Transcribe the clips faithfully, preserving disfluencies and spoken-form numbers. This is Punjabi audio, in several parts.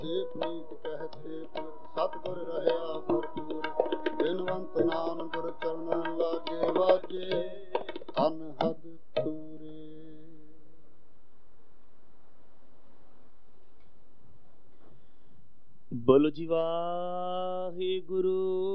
ਪ੍ਰੀਤ ਕਹਤੇ ਸਤਿਗੁਰ ਰਹਿਆ ਭਰਪੂਰ, ਬਿਨਵੰਤ ਨਾਮ ਗੁਰ ਚਰਨ ਲਾਗੇ ਵਾਜੇ, ਅਨਹਦ ਤੂਰੇ। ਬੋਲੋ ਜੀ ਵਾਹਿਗੁਰੂ।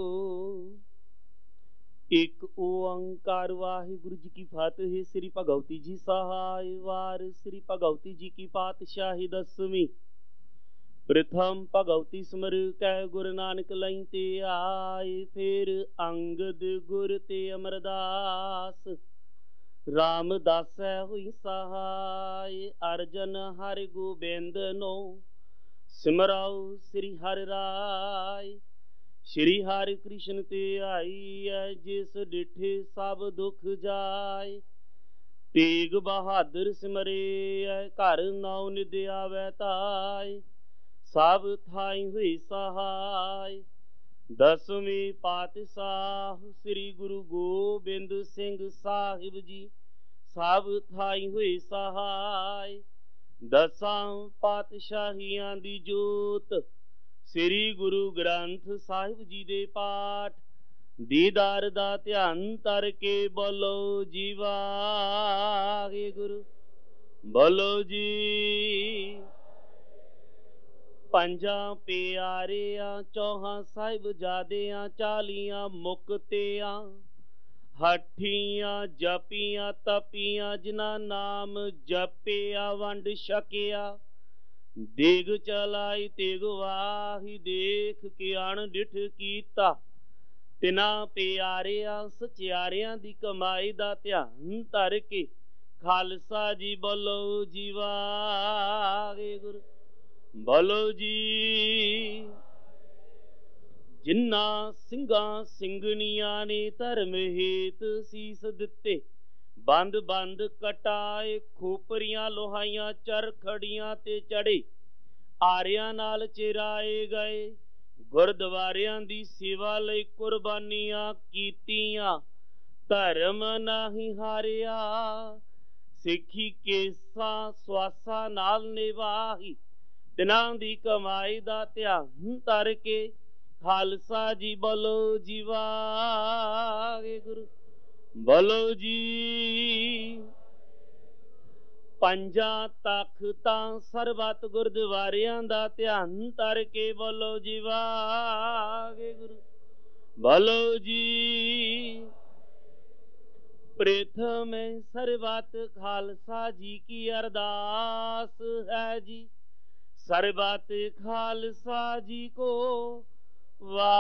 ਇੱਕ ਓੰਕਾਰ ਵਾਹਿਗੁਰੂ ਜੀ ਕੀ ਫਤਿਹ। ਸ੍ਰੀ ਭਗਵਤੀ ਜੀ ਸਹਾਇ ਵਾਰ। ਸ੍ਰੀ ਭਗਵਤੀ ਜੀ ਕੀ ਪਾਤਸ਼ਾਹੀ ਦਸਵੀਂ। ਪ੍ਰਥਮ ਭਗਵਤੀ ਸਿਮਰ ਕੈ ਗੁਰੂ ਨਾਨਕ ਲਈ ਤੇ ਆਏ, ਫੇਰ ਅੰਗਦ ਗੁਰ ਤੇ ਅਮਰਦਾਸ, ਰਾਮਦਾਸੈ ਹੋਈ ਸਹਾਇ। ਅਰਜਨ ਹਰਿ ਗੋਬਿੰਦ ਨੋ ਸਿਮਰਾਉ ਸ੍ਰੀ ਹਰਿ ਰਾਇ। ਸ਼੍ਰੀ ਹਰਿ ਕ੍ਰਿਸ਼ਨ ਤੇ ਆਈ ਐ, ਜਿਸ ਡਿਠੇ ਸਭ ਦੁਖ ਜਾਏ। ਤੇਗ ਬਹਾਦਰ ਸਿਮਰੇ ਐ, ਘਰ ਨਾਉ ਨਿਧ ਆਵੈ ਤਾਏ। ਸਭ ਥਾਈ ਹੋਈ ਸਹਾਇ। ਦਸਵੇਂ ਪਾਤਸ਼ਾਹ ਸ੍ਰੀ ਗੁਰੂ ਗੋਬਿੰਦ ਸਿੰਘ ਸਾਹਿਬ ਜੀ, ਸਭ ਥਾਈ ਹੋਈ ਸਹਾਇ। ਦਸਾਂ ਪਾਤਸ਼ਾਹੀਆਂ ਦੀ ਜੋਤ, ਸ੍ਰੀ ਗੁਰੂ ਗ੍ਰੰਥ ਸਾਹਿਬ ਜੀ ਦੇ ਪਾਠ, ਦੀਦਾਰ ਦਾ ਧਿਆਨ ਧਰ ਕੇ ਬੋਲੋ ਜੀ ਵਾਹਿਗੁਰੂ। ਬੋਲੋ ਜੀ। ਪੰਜਾਂ ਪਿਆਰਿਆਂ, ਚੌਹਾਂ ਸਾਹਿਬਜ਼ਾਦਿਆਂ, ਚਾਲੀਆਂ ਮੁਕਤਿਆਂ, ਹਠੀਆਂ ਜਪੀਆਂ ਤਪੀਆਂ, ਜਿਨ੍ਹਾਂ ਨਾਮ ਜਪਿਆ ਵੰਡ ਛਕਿਆ। ਦੇਗ ਚਲਾਈ ਤੇਗ ਵਾਹੀ, ਦੇਖ ਕੇ ਅਣਡਿਠ ਕੀਤਾ। ਤਿਨਾਂ ਪਿਆਰਿਆਂ ਸਚਿਆਰਿਆਂ ਦੀ ਕਮਾਈ ਦਾ ਧਿਆਨ ਧਰ ਕੇ ਖਾਲਸਾ ਜੀ ਬੋਲੋ ਜੀ ਵਾਹਿਗੁਰੂ। ਬੋਲੋ ਜੀ। ਜਿਨ੍ਹਾਂ ਸਿੰਘਾਂ ਸਿੰਘਣੀਆਂ ਨੇ ਧਰਮ ਹੇਤ ਸੀਸ ਦਿੱਤੇ, ਬੰਦ ਬੰਦ ਕਟਾਏ, ਖੋਪਰੀਆਂ ਲੋਹਾਈਆਂ ਚਰਖੜੀਆਂ ਤੇ ਚੜੇ, ਆਰਿਆਂ ਨਾਲ ਚਿਰਾਏ ਗਏ। ਗੁਰਦੁਆਰਿਆਂ ਦੀ ਸੇਵਾ ਲਈ ਕੁਰਬਾਨੀਆਂ ਕੀਤੀਆਂ, ਧਰਮ ਨਾਹੀਂ ਹਾਰਿਆ। ਸਿੱਖੀ ਕੇਸਾਂ ਸਵਾਸਾਂ ਨਾਲ ਨਿਭਾਈ, ਤਿਨਾਂ ਦੀ ਕਮਾਈ ਦਾ ਧਿਆਨ ਧਰ ਕੇ ਖਾਲਸਾ ਜੀ ਬੋਲੋ ਜੀ ਵਾਹਿਗੁਰੂ। ਬੋਲੋ ਜੀ। ਪੰਜਾਂ ਤਖ਼ਤਾਂ ਸਰਬੱਤ ਗੁਰਦੁਆਰਿਆਂ ਦਾ ਧਿਆਨ ਧਰ ਕੇ ਬੋਲੋ ਜੀ ਵਾਹਿਗੁਰੂ। ਬੋਲੋ ਜੀ। ਪ੍ਰਥਮ ਸਰਬੱਤ ਖਾਲਸਾ ਜੀ ਕੀ ਅਰਦਾਸ ਹੈ ਜੀ। ਸਰਬੱਤ ਖਾਲਸਾ ਜੀ ਕੋ ਵਾ